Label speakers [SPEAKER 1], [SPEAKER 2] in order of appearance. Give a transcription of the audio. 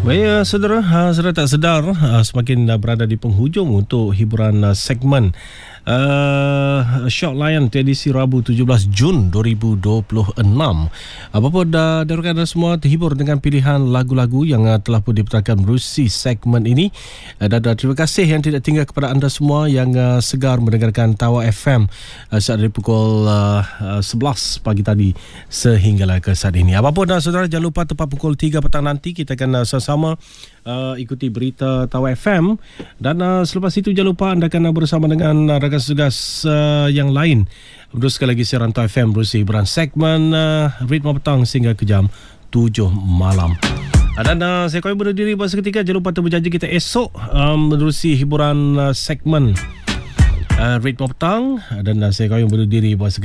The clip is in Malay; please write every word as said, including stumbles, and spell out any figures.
[SPEAKER 1] Baik, uh, saudara, uh, saudara tak sedar uh, semakin uh, berada di penghujung untuk hiburan uh, segmen uh, Shock Layan edisi Rabu tujuh belas Jun dua ribu dua puluh enam. Apa-apa dah diharapkan anda semua terhibur dengan pilihan lagu-lagu yang uh, telah pun diputarkan menerusi segmen ini. Uh, dan uh, terima kasih yang tidak tinggal kepada anda semua yang uh, segar mendengarkan Tawa F M uh, saat dari pukul uh, uh, sebelas pagi tadi sehinggalah ke saat ini. Apapun dah saudara, jangan lupa tepat pukul tiga petang nanti kita akan uh, sama uh, ikuti berita Tawa F M, dan uh, selepas itu jangan lupa anda akan uh, bersama dengan uh, rakan tugas uh, yang lain meneruskan lagi siaran Tawa F M berusi hiburan segmen uh, Ritma Petang sehingga ke jam tujuh malam. Uh, dan uh, saya kau berdiri diri buat seketika. Jangan lupa berjanji kita esok um, menerusi hiburan uh, segmen uh, Ritma Petang, dan uh, saya kau berdiri diri buat seketika.